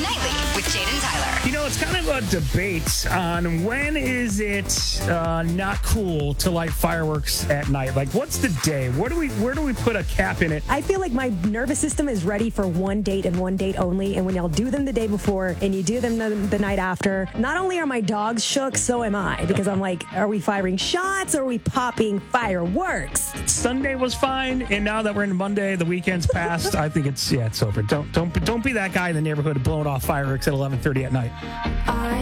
Nightly with Jaden Tyler. You know, it's kind of a debate on when is it not cool to light fireworks at night. Like, what's the day? Where do we put a cap in it? I feel like my nervous system is ready for one date and one date only. And when y'all do them the day before and you do them the night after, not only are my dogs shook, so am I. Because I'm like, are we firing shots or are we popping fireworks? Sunday was fine, and now that we're in Monday, the weekend's passed. I think it's over. Don't be that guy in the neighborhood blowing off fireworks at 11:30 at night.